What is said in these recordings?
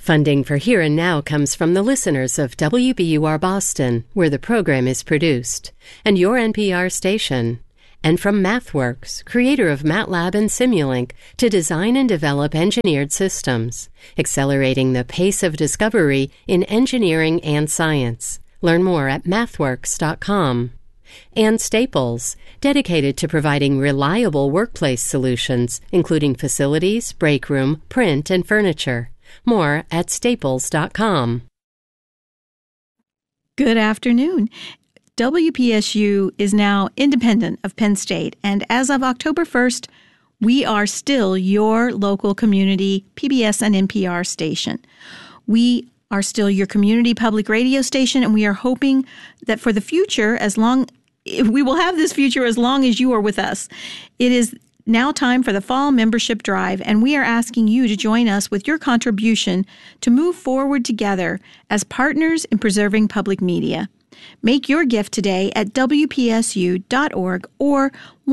Funding for Here and Now comes from the listeners of WBUR Boston, where the program is produced, and your NPR station, and from MathWorks, creator of MATLAB and Simulink, to design and develop engineered systems, accelerating the pace of discovery in engineering and science. Learn more at mathworks.com. And Staples, dedicated to providing reliable workplace solutions, including facilities, break room, print, and furniture. More at staples.com. Good afternoon. WPSU is now independent of Penn State, and as of October 1st, we are still your local community PBS and NPR station. We are still your community public radio station, and we are hoping that for the future, we will have this future as long as you are with us. It is now time for the fall membership drive, and we are asking you to join us with your contribution to move forward together as partners in preserving public media. Make your gift today at WPSU.org or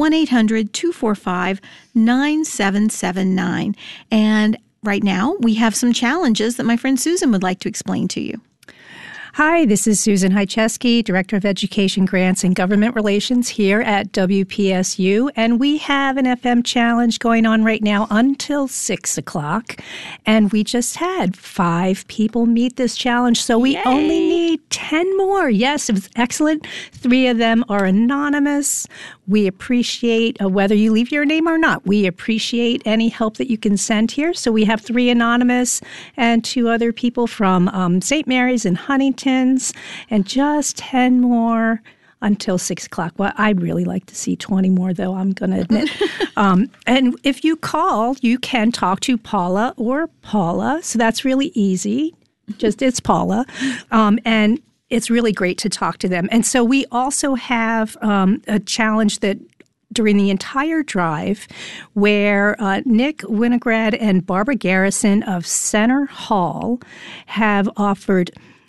1-800-245-9779. And right now, we have some challenges that my friend Susan would like to explain to you. Hi, this is Susan Hycheski, Director of Education Grants and Government Relations here at WPSU, and we have an FM challenge going on right now until 6 o'clock, and we just had 5 people meet this challenge, so we only need 10 more. Yes, it was excellent. 3 of them are anonymous. We appreciate whether you leave your name or not. We appreciate any help that you can send here. So we have 3 anonymous and 2 other people from St. Mary's and Huntington's, and just 10 more until 6 o'clock. Well, I'd really like to see 20 more, though, I'm going to admit. And if you call, you can talk to Paula or Paula. So that's really easy. It's Paula. And it's really great to talk to them. And so we also have a challenge that during the entire drive where Nick Winograd and Barbara Garrison of Center Hall have offered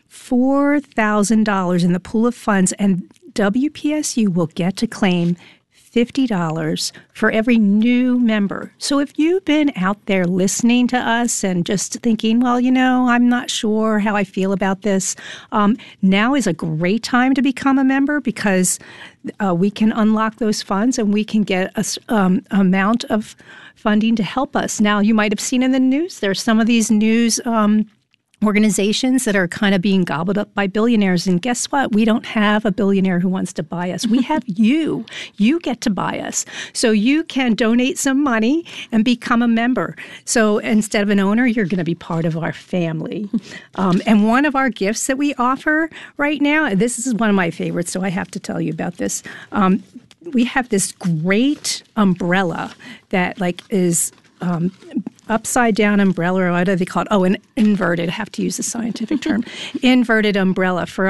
$4,000 in the pool of funds, and WPSU will get to claim $50 for every new member. So if you've been out there listening to us and just thinking, well, I'm not sure how I feel about this, now is a great time to become a member because we can unlock those funds and we can get an amount of funding to help us. Now, you might have seen in the news, there's some of these news organizations that are kind of being gobbled up by billionaires. And guess what? We don't have a billionaire who wants to buy us. We have you. You get to buy us. So you can donate some money and become a member. So instead of an owner, you're going to be part of our family. And one of our gifts that we offer right now, this is one of my favorites, so I have to tell you about this. We have this great umbrella that is upside down umbrella, or what do they call it? Oh, an inverted. I have to use the scientific term. Inverted umbrella for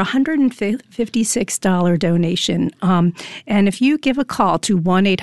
$156 donation. And if you give a call to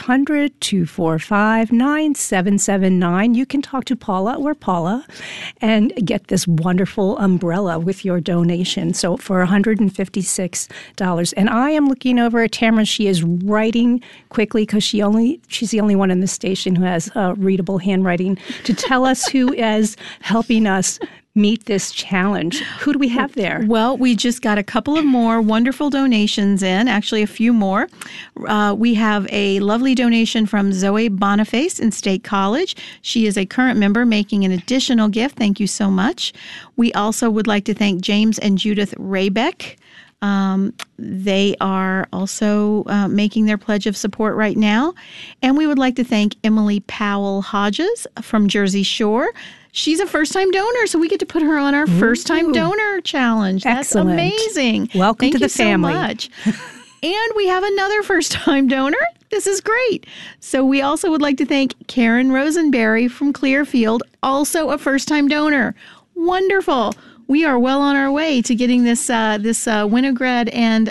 1-800-245-9779, you can talk to Paula or Paula and get this wonderful umbrella with your donation. So for $156. And I am looking over at Tamara. She is writing quickly because she's the only one in the station who has readable handwriting to tell us who is helping us meet this challenge. Who do we have there? Well, we just got a couple of more wonderful donations in, actually a few more. We have a lovely donation from Zoe Boniface in State College. She is a current member making an additional gift. Thank you so much. We also would like to thank James and Judith Raybeck. They are also making their pledge of support right now. And we would like to thank Emily Powell Hodges from Jersey Shore. She's a first-time donor, so we get to put her on our first-time donor challenge. Excellent. That's amazing. Welcome to the family. Thank you so much. And we have another first-time donor. This is great. So we also would like to thank Karen Rosenberry from Clearfield, also a first-time donor. Wonderful. We are well on our way to getting this Winograd and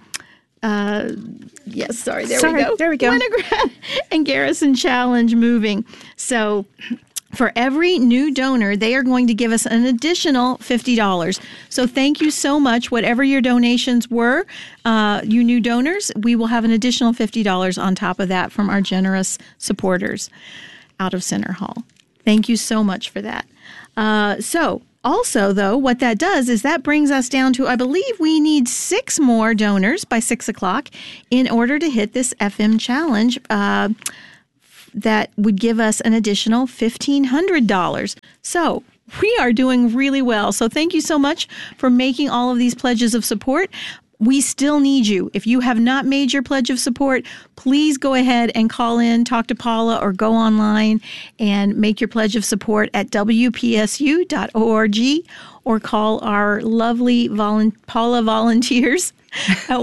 we go. There we go. Winograd and Garrison challenge moving. So for every new donor, they are going to give us an additional $50. So thank you so much. Whatever your donations were, you new donors, we will have an additional $50 on top of that from our generous supporters out of Center Hall. Thank you so much for that. Also, though, what that does is that brings us down to, I believe we need 6 more donors by 6 o'clock in order to hit this FM challenge that would give us an additional $1,500. So we are doing really well. So thank you so much for making all of these pledges of support. We still need you. If you have not made your pledge of support, please go ahead and call in, talk to Paula, or go online and make your pledge of support at WPSU.org or call our lovely Paula volunteers at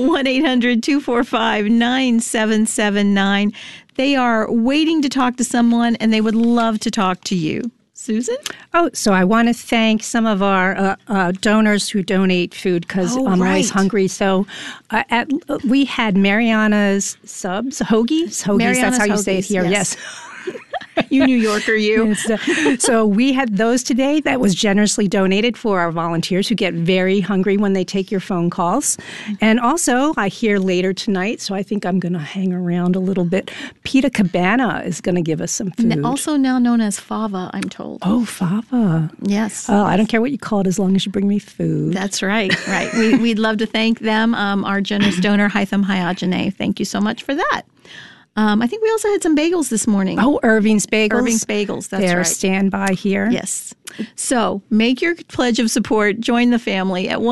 1-800-245-9779. They are waiting to talk to someone, and they would love to talk to you. Susan? Oh, so I want to thank some of our donors who donate food because I'm always hungry. So we had Mariana's Subs, Hoagies, Mariana's that's how you Hoagies, say it here, yes. You New Yorker, you. So we had those today. That was generously donated for our volunteers who get very hungry when they take your phone calls. And also, I hear later tonight, so I think I'm going to hang around a little bit. Pita Cabana is going to give us some food. Also now known as Fava, I'm told. Oh, Fava. Yes. Oh, I don't care what you call it as long as you bring me food. That's right. Right. We'd love to thank them, our generous donor, Hytham Hayajane. Thank you so much for that. I think we also had some bagels this morning. Oh, Irving's Bagels. Irving's Bagels, that's They're right. standby here. Yes. So make your pledge of support. Join the family at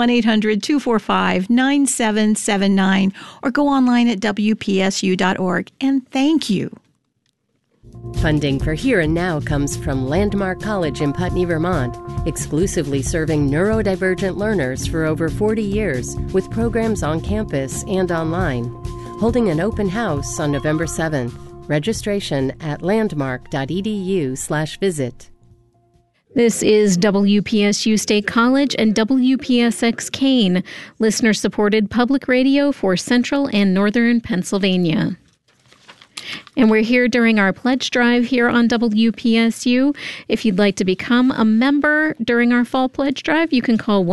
1-800-245-9779 or go online at WPSU.org. And thank you. Funding for Here and Now comes from Landmark College in Putney, Vermont, exclusively serving neurodivergent learners for over 40 years with programs on campus and online. Holding an open house on November 7th. Registration at landmark.edu/visit. This is WPSU State College and WPSX Kane, listener-supported public radio for Central and Northern Pennsylvania. And we're here during our pledge drive here on WPSU. If you'd like to become a member during our fall pledge drive, you can call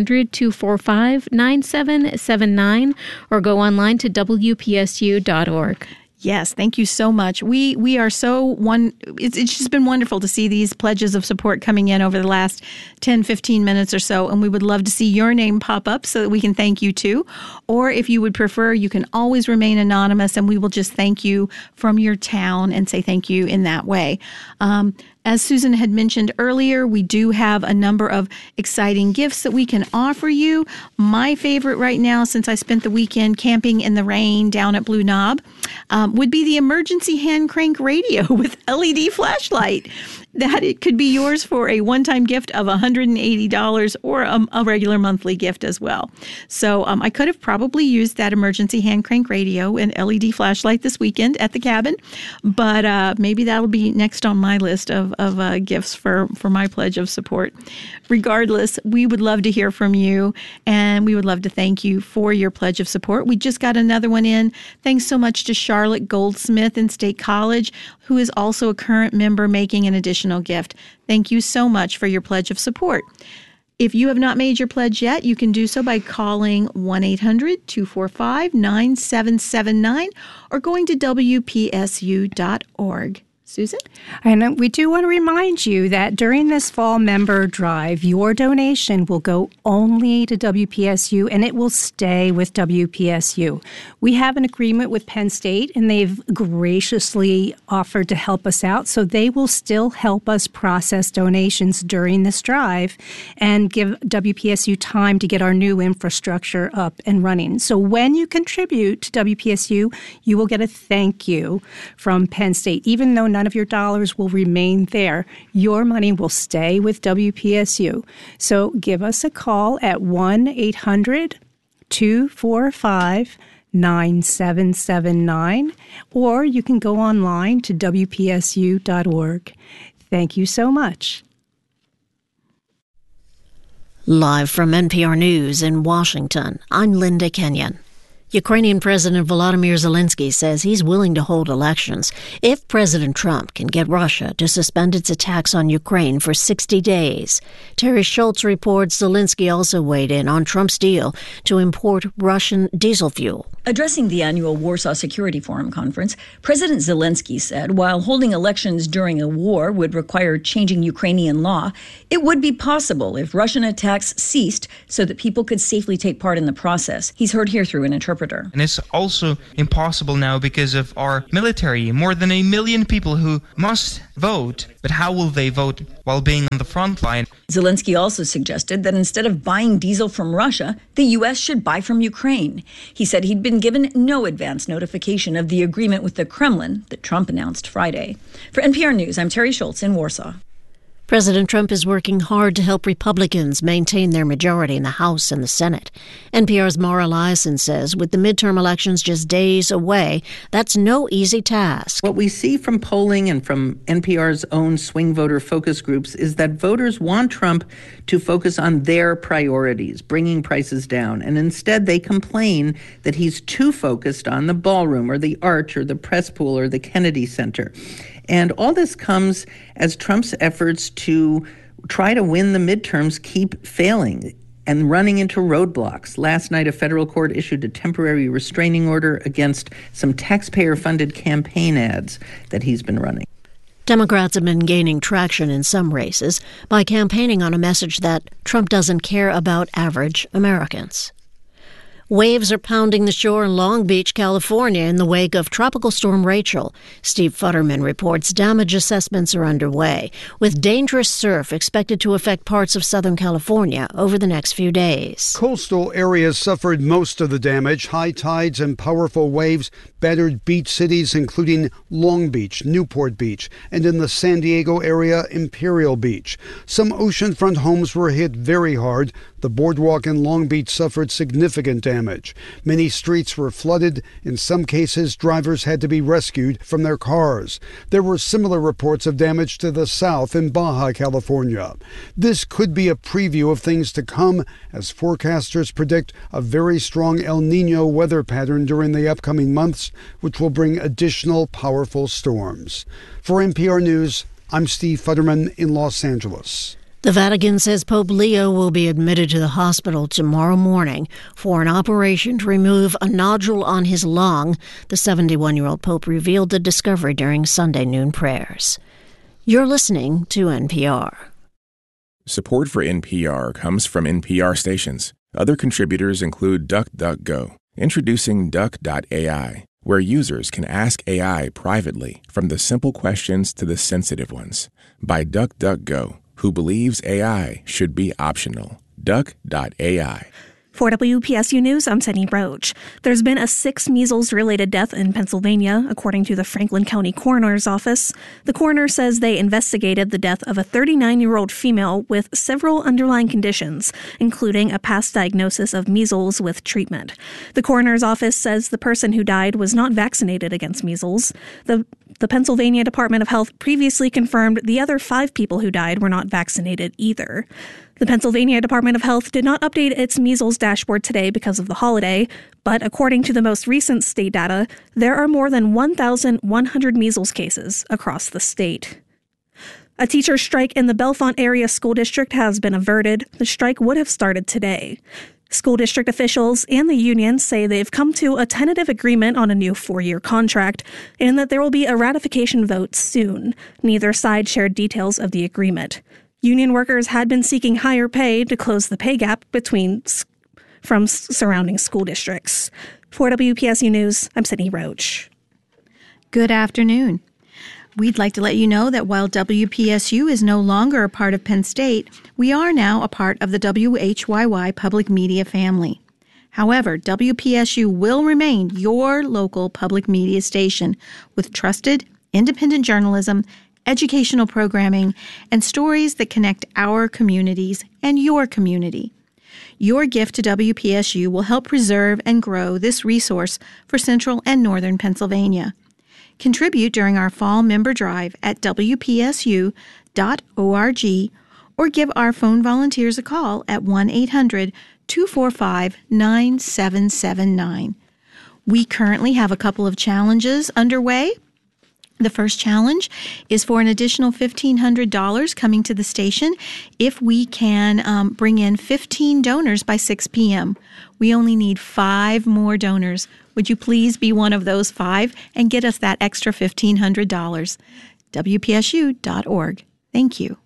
1-800-245-9779 or go online to WPSU.org. Yes, thank you so much. We are so it's just been wonderful to see these pledges of support coming in over the last 10, 15 minutes or so, and we would love to see your name pop up so that we can thank you too. Or if you would prefer, you can always remain anonymous, and we will just thank you from your town and say thank you in that way. As Susan had mentioned earlier, we do have a number of exciting gifts that we can offer you. My favorite right now, since I spent the weekend camping in the rain down at Blue Knob, would be the emergency hand crank radio with LED flashlight. That it could be yours for a one-time gift of $180 or a regular monthly gift as well. So I could have probably used that emergency hand crank radio and LED flashlight this weekend at the cabin, but maybe that'll be next on my list of gifts for my pledge of support. Regardless, we would love to hear from you, and we would love to thank you for your pledge of support. We just got another one in. Thanks so much to Charlotte Goldsmith in State College, who is also a current member making an additional gift. Thank you so much for your pledge of support. If you have not made your pledge yet, you can do so by calling 1-800-245-9779 or going to WPSU.org. Susan? And we do want to remind you that during this fall member drive, your donation will go only to WPSU and it will stay with WPSU. We have an agreement with Penn State and they've graciously offered to help us out, so they will still help us process donations during this drive and give WPSU time to get our new infrastructure up and running. So when you contribute to WPSU, you will get a thank you from Penn State. Even though none of your dollars will remain there, your money will stay with WPSU. So give us a call at 1-800-245-9779, or you can go online to WPSU.org. Thank you so much. Live from NPR News in Washington, I'm Linda Kenyon. Ukrainian President Volodymyr Zelensky says he's willing to hold elections if President Trump can get Russia to suspend its attacks on Ukraine for 60 days. Terry Schultz reports Zelensky also weighed in on Trump's deal to import Russian diesel fuel. Addressing the annual Warsaw Security Forum conference, President Zelensky said while holding elections during a war would require changing Ukrainian law, it would be possible if Russian attacks ceased so that people could safely take part in the process. He's heard here through an interpreter. And it's also impossible now because of our military. More than 1 million people who must vote. But how will they vote while being on the front line? Zelensky also suggested that instead of buying diesel from Russia, the U.S. should buy from Ukraine. He said he'd been given no advance notification of the agreement with the Kremlin that Trump announced Friday. For NPR News, I'm Terry Schultz in Warsaw. President Trump is working hard to help Republicans maintain their majority in the House and the Senate. NPR's Mara Liasson says with the midterm elections just days away, that's no easy task. What we see from polling and from NPR's own swing voter focus groups is that voters want Trump to focus on their priorities, bringing prices down, and instead they complain that he's too focused on the ballroom or the Arch or the press pool or the Kennedy Center. And all this comes as Trump's efforts to try to win the midterms keep failing and running into roadblocks. Last night, a federal court issued a temporary restraining order against some taxpayer-funded campaign ads that he's been running. Democrats have been gaining traction in some races by campaigning on a message that Trump doesn't care about average Americans. Waves are pounding the shore in Long Beach, California, in the wake of Tropical Storm Rachel. Steve Futterman reports damage assessments are underway, with dangerous surf expected to affect parts of Southern California over the next few days. Coastal areas suffered most of the damage. High tides and powerful waves battered beach cities, including Long Beach, Newport Beach, and in the San Diego area, Imperial Beach. Some oceanfront homes were hit very hard. The boardwalk in Long Beach suffered significant damage. Many streets were flooded. In some cases, drivers had to be rescued from their cars. There were similar reports of damage to the south in Baja California. This could be a preview of things to come, as forecasters predict a very strong El Niño weather pattern during the upcoming months, which will bring additional powerful storms. For NPR News, I'm Steve Futterman in Los Angeles. The Vatican says Pope Leo will be admitted to the hospital tomorrow morning for an operation to remove a nodule on his lung. The 71-year-old Pope revealed the discovery during Sunday noon prayers. You're listening to NPR. Support for NPR comes from NPR stations. Other contributors include DuckDuckGo. Introducing Duck.ai, where users can ask AI privately from the simple questions to the sensitive ones. By DuckDuckGo, who believes AI should be optional. Duck.ai. For WPSU News, I'm Sunny Roach. There's been a 6th measles-related death in Pennsylvania, according to the Franklin County Coroner's Office. The coroner says they investigated the death of a 39-year-old female with several underlying conditions, including a past diagnosis of measles with treatment. The coroner's office says the person who died was not vaccinated against measles. The Pennsylvania Department of Health previously confirmed the other 5 people who died were not vaccinated either. The Pennsylvania Department of Health did not update its measles dashboard today because of the holiday, but according to the most recent state data, there are more than 1,100 measles cases across the state. A teacher strike in the Bellefonte area school district has been averted. The strike would have started today. School district officials and the union say they've come to a tentative agreement on a new 4-year contract and that there will be a ratification vote soon. Neither side shared details of the agreement. Union workers had been seeking higher pay to close the pay gap from surrounding school districts. For WPSU News, I'm Sydney Roach. Good afternoon. We'd like to let you know that while WPSU is no longer a part of Penn State, we are now a part of the WHYY public media family. However, WPSU will remain your local public media station with trusted, independent journalism, educational programming, and stories that connect our communities and your community. Your gift to WPSU will help preserve and grow this resource for Central and Northern Pennsylvania. Contribute during our fall member drive at WPSU.org or give our phone volunteers a call at 1-800-245-9779. We currently have a couple of challenges underway. The first challenge is for an additional $1,500 coming to the station if we can bring in 15 donors by 6 p.m. We only need 5 more donors. Would you please be one of those 5 and get us that extra $1,500? WPSU.org. Thank you.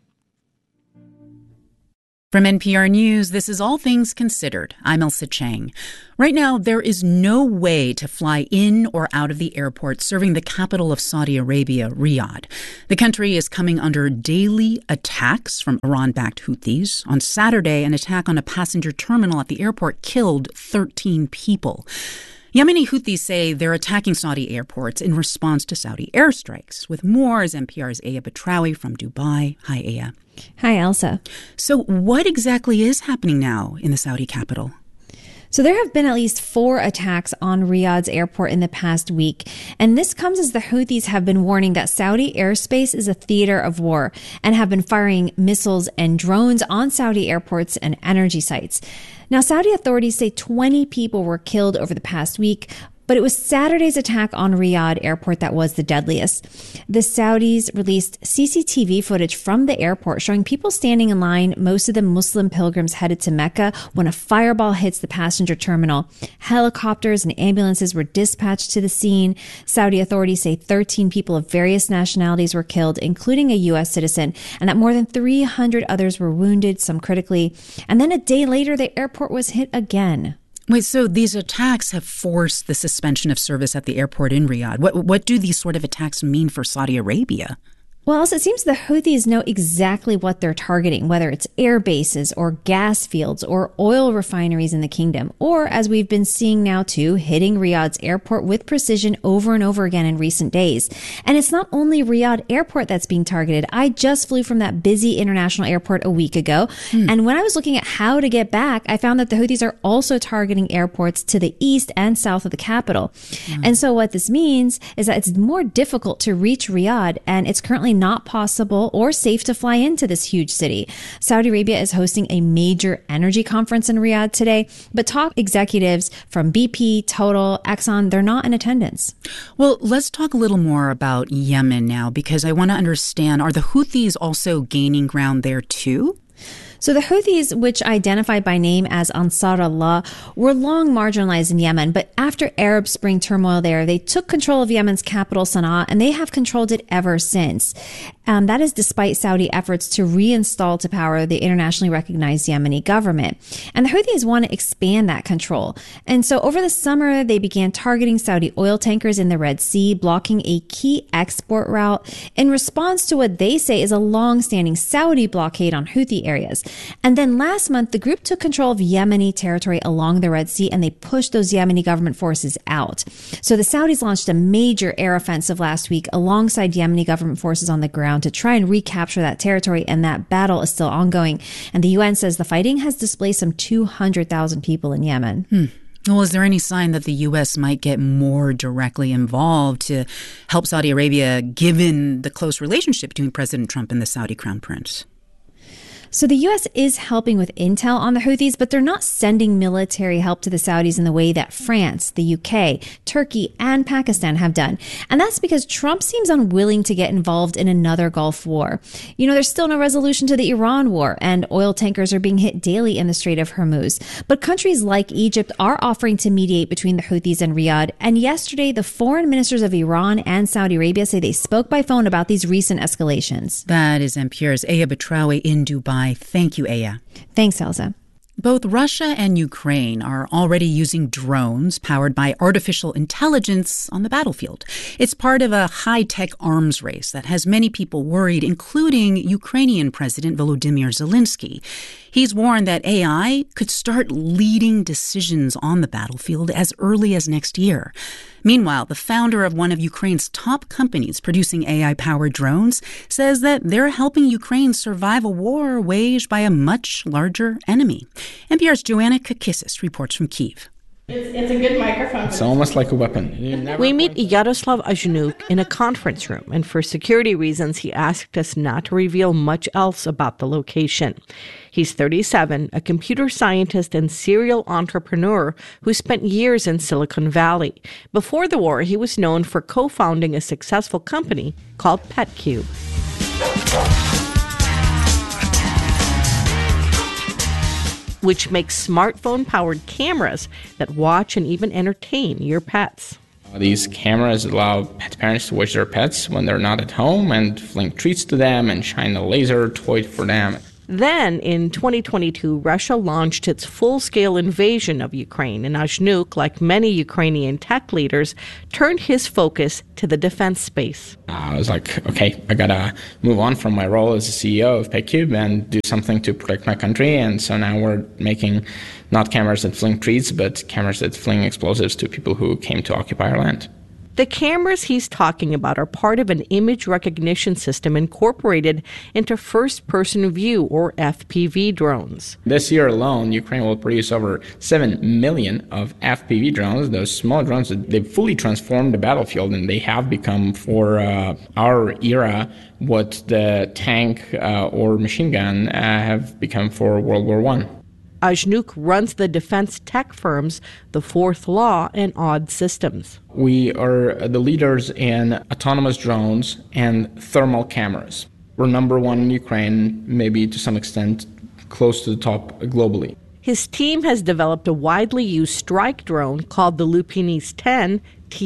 From NPR News, this is All Things Considered. I'm Elsa Chang. Right now, there is no way to fly in or out of the airport serving the capital of Saudi Arabia, Riyadh. The country is coming under daily attacks from Iran-backed Houthis. On Saturday, an attack on a passenger terminal at the airport killed 13 people. Yemeni Houthis say they're attacking Saudi airports in response to Saudi airstrikes. With more is NPR's Aya Batrawi from Dubai. Hi, Aya. Hi, Elsa. So what exactly is happening now in the Saudi capital? So there have been at least 4 attacks on Riyadh's airport in the past week. And this comes as the Houthis have been warning that Saudi airspace is a theater of war and have been firing missiles and drones on Saudi airports and energy sites. Now, Saudi authorities say 20 people were killed over the past week, but it was Saturday's attack on Riyadh airport that was the deadliest. The Saudis released CCTV footage from the airport showing people standing in line, most of them Muslim pilgrims headed to Mecca, when a fireball hits the passenger terminal. Helicopters and ambulances were dispatched to the scene. Saudi authorities say 13 people of various nationalities were killed, including a U.S. citizen, and that more than 300 others were wounded, some critically. And then a day later, the airport was hit again. Wait, so these attacks have forced the suspension of service at the airport in Riyadh. What do these sort of attacks mean for Saudi Arabia? Well, it seems the Houthis know exactly what they're targeting, whether it's air bases or gas fields or oil refineries in the kingdom, or, as we've been seeing now too, hitting Riyadh's airport with precision over and over again in recent days. And it's not only Riyadh airport that's being targeted. I just flew from that busy international airport a week ago. And when I was looking at how to get back, I found that the Houthis are also targeting airports to the east and south of the capital. And so what this means is that it's more difficult to reach Riyadh, and it's currently not possible or safe to fly into this huge city. Saudi Arabia is hosting a major energy conference in Riyadh today, but top executives from BP, Total, Exxon, they're not in attendance. Well, let's talk a little more about Yemen now, because I want to understand, are the Houthis also gaining ground there too? So the Houthis, which identify by name as Ansar Allah, were long marginalized in Yemen, but after Arab Spring turmoil there, they took control of Yemen's capital, Sana'a, and they have controlled it ever since. That is despite Saudi efforts to reinstall to power the internationally recognized Yemeni government. And the Houthis want to expand that control. And so over the summer, they began targeting Saudi oil tankers in the Red Sea, blocking a key export route in response to what they say is a long-standing Saudi blockade on Houthi areas. And then last month, the group took control of Yemeni territory along the Red Sea, and they pushed those Yemeni government forces out. So the Saudis launched a major air offensive last week alongside Yemeni government forces on the ground to try and recapture that territory, and that battle is still ongoing. And the UN says the fighting has displaced some 200,000 people in Yemen. Well, is there any sign that the U.S. might get more directly involved to help Saudi Arabia, given the close relationship between President Trump and the Saudi Crown Prince? So the U.S. is helping with intel on the Houthis, but they're not sending military help to the Saudis in the way that France, the U.K., Turkey, and Pakistan have done. And that's because Trump seems unwilling to get involved in another Gulf war. You know, there's still no resolution to the Iran war, and oil tankers are being hit daily in the Strait of Hormuz. But countries like Egypt are offering to mediate between the Houthis and Riyadh. And yesterday, the foreign ministers of Iran and Saudi Arabia say they spoke by phone about these recent escalations. That is NPR's Aya Batrawi in Dubai. Thank you, Aya. Thanks, Elsa. Both Russia and Ukraine are already using drones powered by artificial intelligence on the battlefield. It's part of a high-tech arms race that has many people worried, including Ukrainian President Volodymyr Zelensky. He's warned that AI could start leading decisions on the battlefield as early as next year. Meanwhile, the founder of one of Ukraine's top companies producing AI-powered drones says that they're helping Ukraine survive a war waged by a much larger enemy. NPR's Joanna Kakissis reports from Kyiv. It's a good microphone. It's almost like a weapon. We meet Yaroslav Azhnuk in a conference room, and for security reasons, he asked us not to reveal much else about the location. He's 37, a computer scientist and serial entrepreneur who spent years in Silicon Valley. Before the war, he was known for co-founding a successful company called PetCube. Which makes smartphone-powered cameras that watch and even entertain your pets. These cameras allow pet parents to watch their pets when they're not at home and fling treats to them and shine a laser toy for them. Then, in 2022, Russia launched its full-scale invasion of Ukraine, and Azhnuk, like many Ukrainian tech leaders, turned his focus to the defense space. I was like, okay, I gotta move on from my role as the CEO of PetCube and do something to protect my country, and so now we're making not cameras that fling treats, but cameras that fling explosives to people who came to occupy our land. The cameras he's talking about are part of an image recognition system incorporated into first-person view, or FPV, drones. This year alone, Ukraine will produce over 7 million of FPV drones. Those small drones, they've fully transformed the battlefield, and they have become, for our era, what the tank or machine gun have become for World War I. Azhnuk runs the defense tech firms The Fourth Law and Odd Systems. We are the leaders in autonomous drones and thermal cameras. We're number one in Ukraine, maybe to some extent close to the top globally. His team has developed a widely used strike drone called the Lupinis 10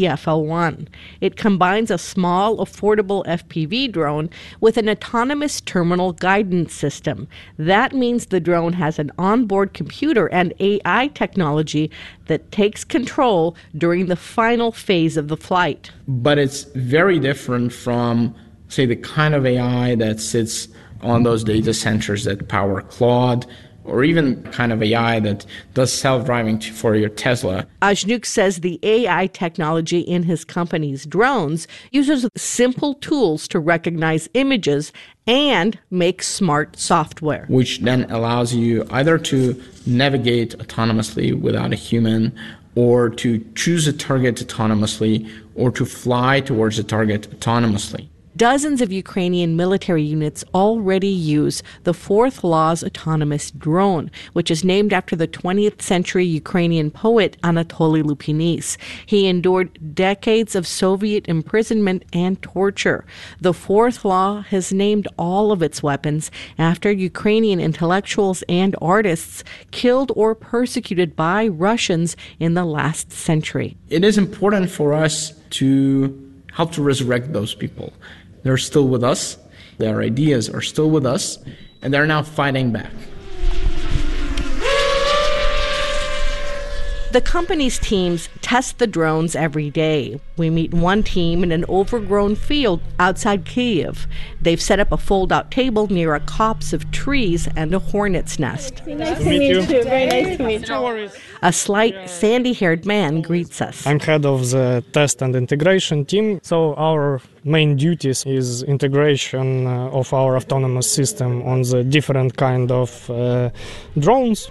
TFL-1. It combines a small, affordable FPV drone with an autonomous terminal guidance system. That means the drone has an onboard computer and AI technology that takes control during the final phase of the flight. But it's very different from, say, the kind of AI that sits on those data centers that power Claude, or even kind of AI that does self-driving for your Tesla. Azhnuk says the AI technology in his company's drones uses simple tools to recognize images and make smart software, which then allows you either to navigate autonomously without a human, or to choose a target autonomously, or to fly towards a target autonomously. Dozens of Ukrainian military units already use the Fourth Law's autonomous drone, which is named after the 20th century Ukrainian poet Anatoly Lupinis. He endured decades of Soviet imprisonment and torture. The Fourth Law has named all of its weapons after Ukrainian intellectuals and artists killed or persecuted by Russians in the last century. It is important for us to help to resurrect those people. They're still with us, their ideas are still with us, and they're now fighting back. The company's teams test the drones every day. We meet one team in an overgrown field outside Kyiv. They've set up a fold-out table near a copse of trees and a hornet's nest. Nice to meet you. Very nice to meet you. A slight, sandy-haired man greets us. I'm head of the test and integration team, so our main duties is integration of our autonomous system on the different kind of drones.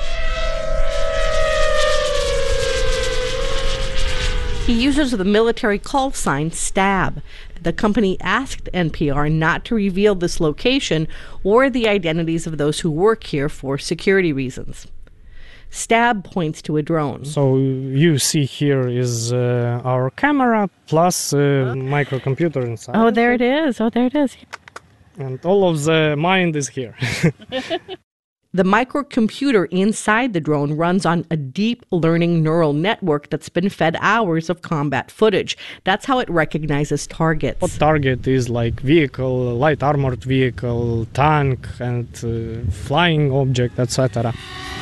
He uses the military call sign STAB. The company asked NPR not to reveal this location or the identities of those who work here for security reasons. STAB points to a drone. So you see here is our camera plus microcomputer inside. Oh, there it is. And all of the mind is here. The microcomputer inside the drone runs on a deep learning neural network that's been fed hours of combat footage. That's how it recognizes targets. What target is like vehicle, light armored vehicle, tank, and flying object, etc.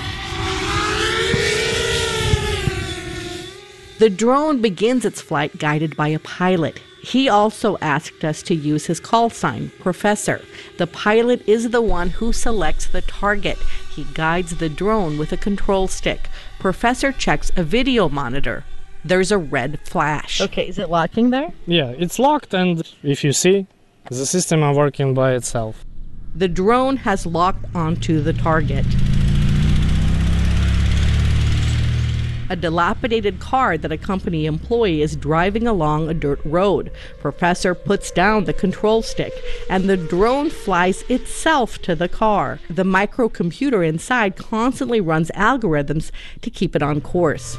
The drone begins its flight guided by a pilot. He also asked us to use his call sign, Professor. The pilot is the one who selects the target. He guides the drone with a control stick. Professor checks a video monitor. There's a red flash. Okay, is it locking there? Yeah, it's locked, and if you see, the system is working by itself. The drone has locked onto the target. a dilapidated car that a company employee is driving along a dirt road. Professor puts down the control stick, and the drone flies itself to the car. The microcomputer inside constantly runs algorithms to keep it on course.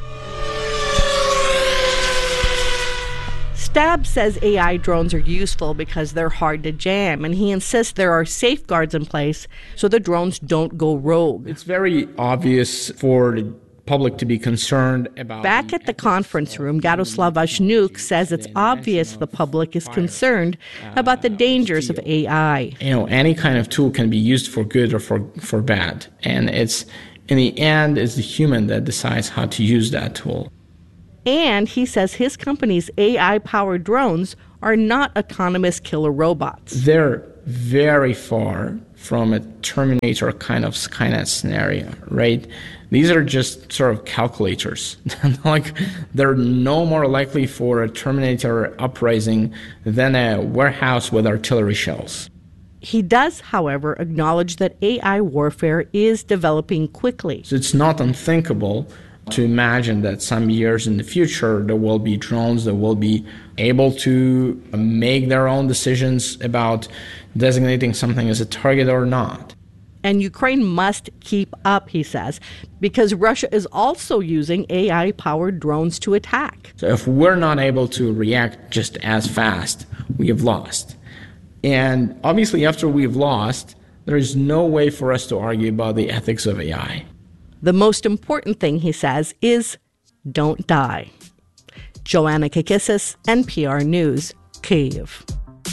Stab says AI drones are useful because they're hard to jam, and he insists there are safeguards in place so the drones don't go rogue. It's very obvious for the public to be concerned about. Back at the conference room, Garoslav Vashnuk says it's obvious the public is concerned about the dangers of AI. Any kind of tool can be used for good or for bad, and it's in the end it's the human that decides how to use that tool. And he says his company's AI-powered drones are not autonomous killer robots. They're very far from a Terminator kind of Skynet scenario, right? These are just sort of calculators. They're no more likely for a Terminator uprising than a warehouse with artillery shells. He does, however, acknowledge that AI warfare is developing quickly. So it's not unthinkable to imagine that some years in the future there will be drones that will be able to make their own decisions about designating something as a target or not. And Ukraine must keep up, he says, because Russia is also using AI-powered drones to attack. So if we're not able to react just as fast, we have lost. And obviously after we've lost, there is no way for us to argue about the ethics of AI. The most important thing, he says, is don't die. Joanna Kakissis, NPR News, Kyiv.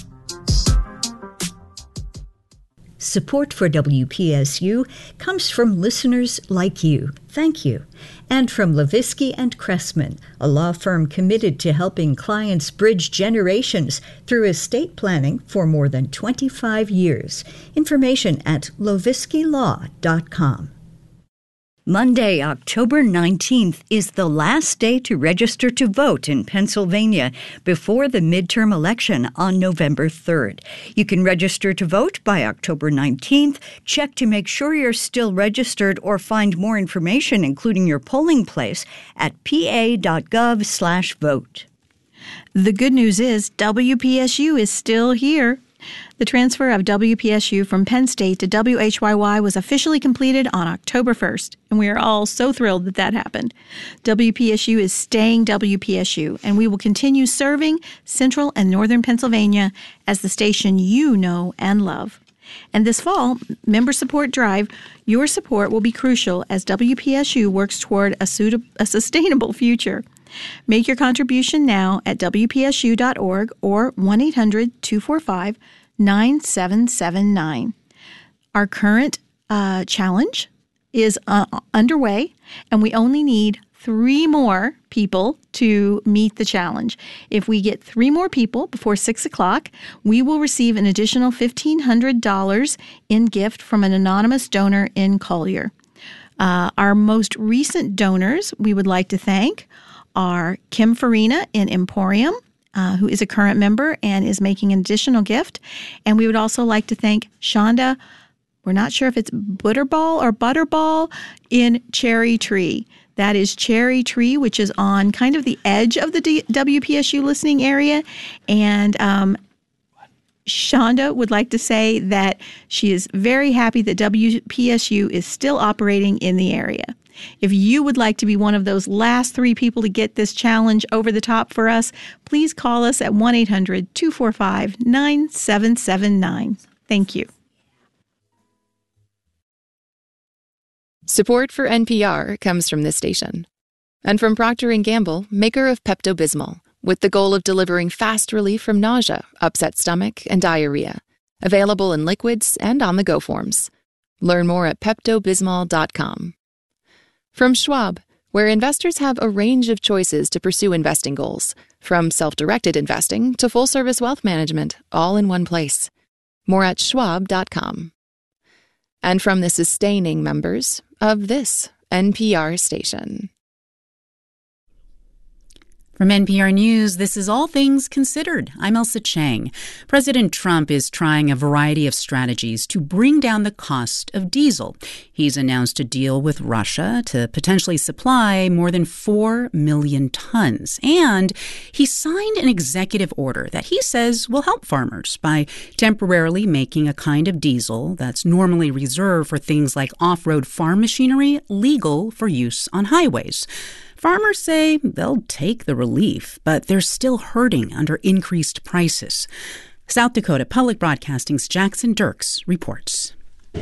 Support for WPSU comes from listeners like you. Thank you. And from Levisky and Cressman, a law firm committed to helping clients bridge generations through estate planning for more than 25 years. Information at leviskylaw.com. Monday, October 19th is the last day to register to vote in Pennsylvania before the midterm election on November 3rd. You can register to vote by October 19th. Check to make sure you're still registered or find more information, including your polling place, at pa.gov/vote. The good news is WPSU is still here. The transfer of WPSU from Penn State to WHYY was officially completed on October 1st, and we are all so thrilled that that happened. WPSU is staying WPSU, and we will continue serving Central and Northern Pennsylvania as the station you know and love. And this fall, Member Support Drive, your support will be crucial as WPSU works toward a sustainable future. Make your contribution now at WPSU.org or 1-800-245-9779. Our current challenge is underway, and we only need 3 more people to meet the challenge. If we get 3 more people before 6 o'clock, we will receive an additional $1,500 in gift from an anonymous donor in Collier. Our most recent donors we would like to thank are Kim Farina in Emporium, who is a current member and is making an additional gift. And we would also like to thank Shonda, we're not sure if it's Butterball or Butterball, in Cherry Tree. That is Cherry Tree, which is on kind of the edge of the WPSU listening area. And Shonda would like to say that she is very happy that WPSU is still operating in the area. If you would like to be one of those last 3 people to get this challenge over the top for us, please call us at 1-800-245-9779. Thank you. Support for NPR comes from this station and from Procter & Gamble, maker of Pepto-Bismol, with the goal of delivering fast relief from nausea, upset stomach, and diarrhea. Available in liquids and on-the-go forms. Learn more at PeptoBismol.com. From Schwab, where investors have a range of choices to pursue investing goals, from self-directed investing to full-service wealth management, all in one place. More at Schwab.com. And from the sustaining members of this NPR station. From NPR News, this is All Things Considered. I'm Elsa Chang. President Trump is trying a variety of strategies to bring down the cost of diesel. He's announced a deal with Russia to potentially supply more than 4 million tons. And he signed an executive order that he says will help farmers by temporarily making a kind of diesel that's normally reserved for things like off-road farm machinery legal for use on highways. Farmers say they'll take the relief, but they're still hurting under increased prices. South Dakota Public Broadcasting's Jackson Dirks reports.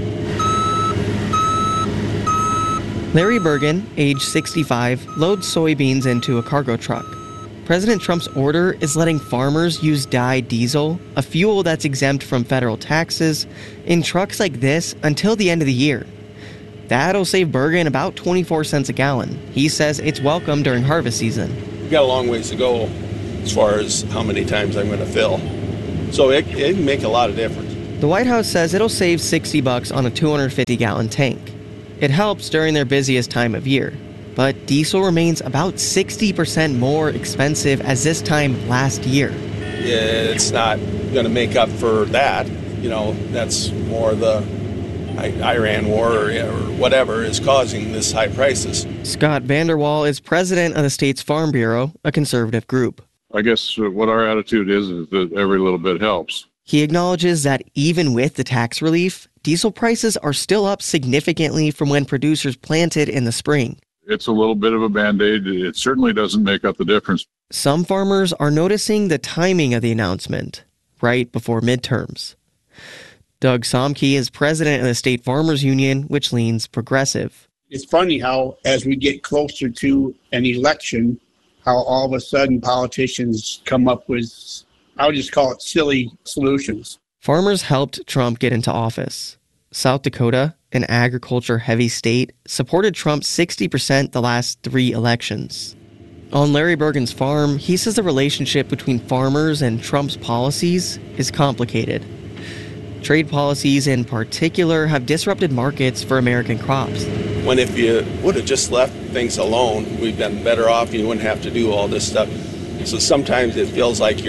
Larry Bergen, age 65, loads soybeans into a cargo truck. President Trump's order is letting farmers use dyed diesel, a fuel that's exempt from federal taxes, in trucks like this until the end of the year. That'll save Bergen about 24 cents a gallon. He says it's welcome during harvest season. We've got a long ways to go as far as how many times I'm going to fill. So it can make a lot of difference. The White House says it'll save $60 on a 250-gallon tank. It helps during their busiest time of year. But diesel remains about 60% more expensive as this time last year. Yeah, it's not going to make up for that. You know, that's more the Iran war or whatever is causing this high prices. Scott Vanderwall is president of the state's Farm Bureau, a conservative group. I guess what our attitude is that every little bit helps. He acknowledges that even with the tax relief, diesel prices are still up significantly from when producers planted in the spring. It's a little bit of a Band-Aid. It certainly doesn't make up the difference. Some farmers are noticing the timing of the announcement, right before midterms. Doug Somke is president of the State Farmers Union, which leans progressive. It's funny how, as we get closer to an election, how all of a sudden politicians come up with, I would just call it silly solutions. Farmers helped Trump get into office. South Dakota, an agriculture-heavy state, supported Trump 60% the last 3 elections. On Larry Bergen's farm, he says the relationship between farmers and Trump's policies is complicated. Trade policies in particular have disrupted markets for American crops. When if you would have just left things alone, we'd been better off. You wouldn't have to do all this stuff. So sometimes it feels like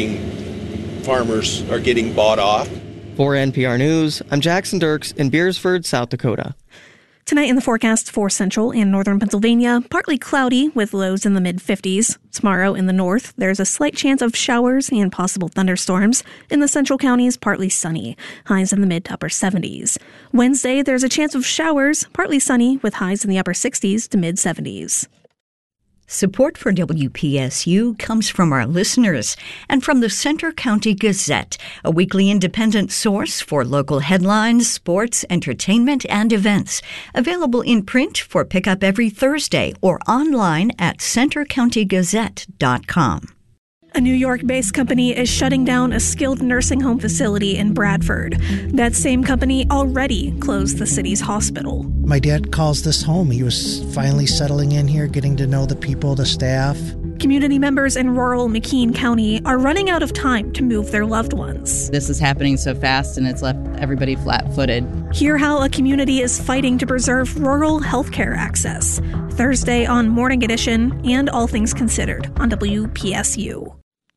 farmers are getting bought off. For NPR News, I'm Jackson Dirks in Beersford, South Dakota. Tonight in the forecast for central and northern Pennsylvania, partly cloudy with lows in the mid-50s. Tomorrow in the north, there's a slight chance of showers and possible thunderstorms. In the central counties, partly sunny, highs in the mid to upper 70s. Wednesday, there's a chance of showers, partly sunny with highs in the upper 60s to mid 70s. Support for WPSU comes from our listeners and from the Center County Gazette, a weekly independent source for local headlines, sports, entertainment, and events. Available in print for pickup every Thursday or online at centercountygazette.com. A New York-based company is shutting down a skilled nursing home facility in Bradford. That same company already closed the city's hospital. My dad calls this home. He was finally settling in here, getting to know the people, the staff. Community members in rural McKean County are running out of time to move their loved ones. This is happening so fast and it's left everybody flat-footed. Hear how a community is fighting to preserve rural healthcare access. Thursday on Morning Edition and All Things Considered on WPSU.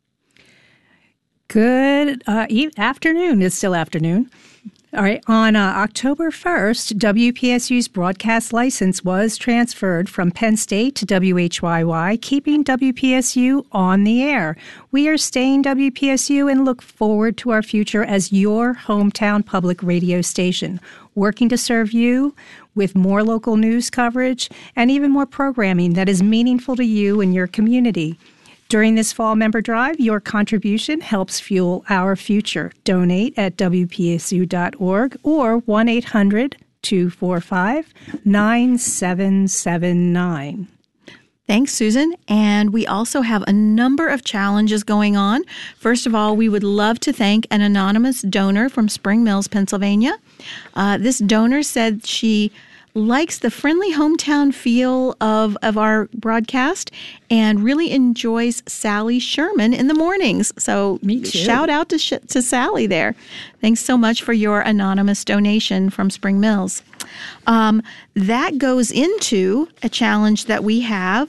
Good afternoon. It's still afternoon. All right. On October 1st, WPSU's broadcast license was transferred from Penn State to WHYY, keeping WPSU on the air. We are staying WPSU and look forward to our future as your hometown public radio station, working to serve you with more local news coverage and even more programming that is meaningful to you and your community. During this fall member drive, your contribution helps fuel our future. Donate at WPSU.org or 1-800-245-9779. Thanks, Susan. And we also have a number of challenges going on. First of all, we would love to thank an anonymous donor from Spring Mills, Pennsylvania. This donor said she likes the friendly hometown feel of our broadcast and really enjoys Sally Sherman in the mornings. So shout out to Sally there. Thanks so much for your anonymous donation from Spring Mills. That goes into a challenge that we have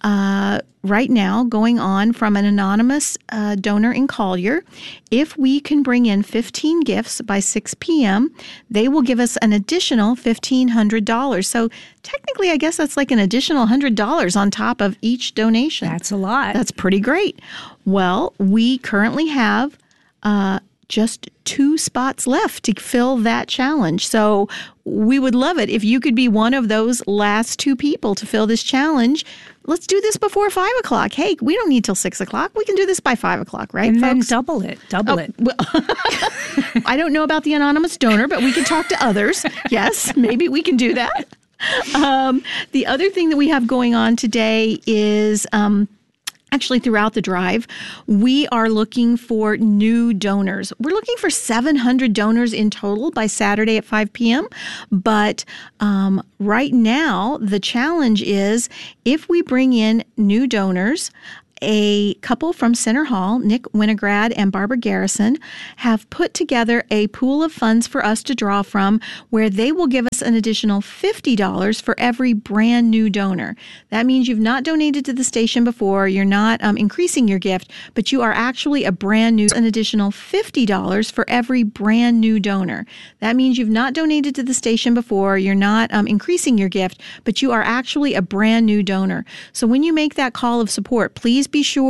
right now going on from an anonymous donor in Collier. If we can bring in 15 gifts by 6 p.m., they will give us an additional $1,500. So technically, I guess that's like an additional $100 on top of each donation. That's a lot. That's pretty great. Well, we currently have just 2 spots left to fill that challenge. So we would love it if you could be one of those last 2 people to fill this challenge. Let's do this before 5 o'clock. Hey, we don't need till 6 o'clock. We can do this by 5 o'clock, right, and folks? then double it. Well, I don't know about the anonymous donor, but we can talk to others. Yes, maybe we can do that. The other thing that we have going on today is actually throughout the drive, we are looking for new donors. We're looking for 700 donors in total by Saturday at 5 p.m. But right now, the challenge is if we bring in new donors, a couple from Center Hall, Nick Winograd and Barbara Garrison, have put together a pool of funds for us to draw from where they will give us an additional $50 for every brand new donor. That means you've not donated to the station before, you're not increasing your gift, but you are actually an additional $50 for every brand new donor. That means you've not donated to the station before, you're not increasing your gift, but you are actually a brand new donor. So when you make that call of support, please be sure